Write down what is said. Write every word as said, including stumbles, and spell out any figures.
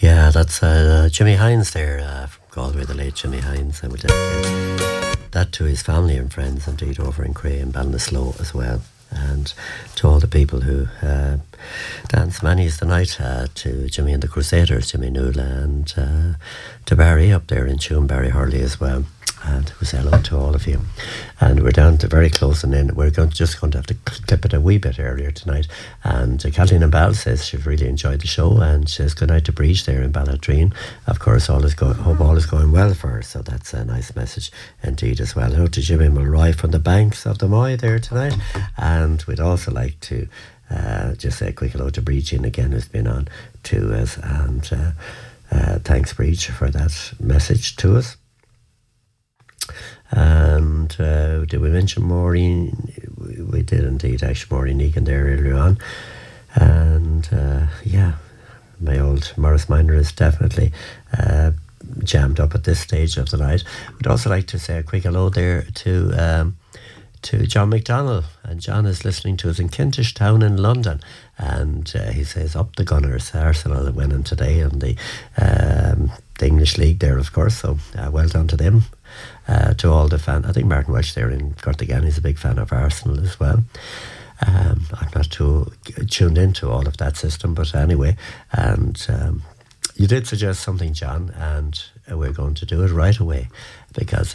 Yeah, that's uh, Jimmy Hines there uh, from Galway, the late Jimmy Hines. I would dedicate that to his family and friends, indeed, over in Cray and Ballinasloe as well. And to all the people who uh, dance Manny's the night, uh, to Jimmy and the Crusaders, Jimmy Newla, and uh, to Barry up there in Tune, Barry Hurley as well. And we say hello to all of you. And we're down to very close and in. We're going to, just going to have to clip it a wee bit earlier tonight. And uh, Kathleen and Bal says she's really enjoyed the show, and she says good night to Breach there in Balladreen. Of course, all is go- hope all is going well for her. So that's a nice message indeed as well. Hello to Jimmy Mulroy from the banks of the Moy there tonight. And we'd also like to uh, just say a quick hello to Breach in again, who's been on to us. And uh, uh, thanks, Breach, for that message to us. And uh, did we mention Maureen? We, we did indeed, actually, Maureen Egan there earlier on. And uh, yeah, my old Morris Minor is definitely uh, jammed up at this stage of the night. We'd also like to say a quick hello there to um, to John McDonnell. And John is listening to us in Kentish Town in London. And uh, he says, up the Gunners. Arsenal are winning today in the, um, the English League there, of course. So uh, well done to them. Uh, to all the fans. I think Martin Welsh there in Cortagan is a big fan of Arsenal as well. Um, I'm not too tuned into all of that system, but anyway. And um, you did suggest something, John, and we're going to do it right away, because